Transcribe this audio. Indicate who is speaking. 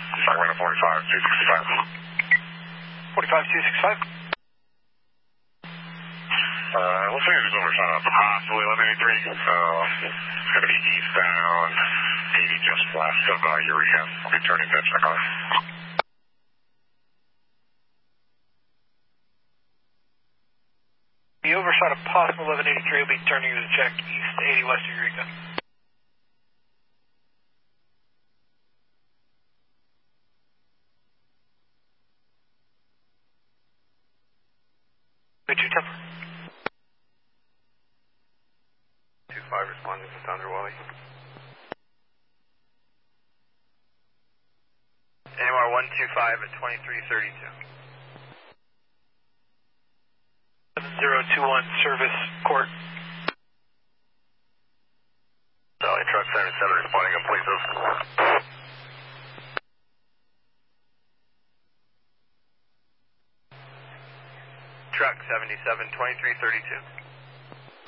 Speaker 1: Sacramento 45, 265.
Speaker 2: 45, 265.
Speaker 1: Looks like it's over possibly 1183. It's going to be eastbound, 80 just west of Eureka. I'll be turning that check on.
Speaker 2: The overshot of possible 1183 will be turning to the check east 80 west of Eureka. Two temper.
Speaker 3: 25 responding to Thunder Wally. AMR 125 at 2332.
Speaker 2: 7021 service court.
Speaker 3: Valley truck 77 responding on please. Truck 77 2332.